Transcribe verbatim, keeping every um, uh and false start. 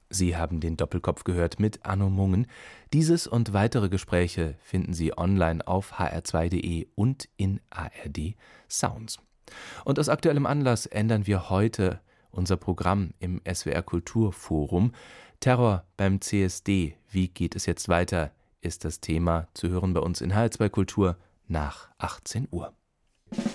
Sie haben den Doppelkopf gehört mit Anno Mungen. Dieses und weitere Gespräche finden Sie online auf h r zwei punkt de und in A R D Sounds. Und aus aktuellem Anlass ändern wir heute unser Programm im S W R Kulturforum. Terror beim C S D, wie geht es jetzt weiter, ist das Thema, zu hören bei uns in H R zwei Kultur nach achtzehn Uhr.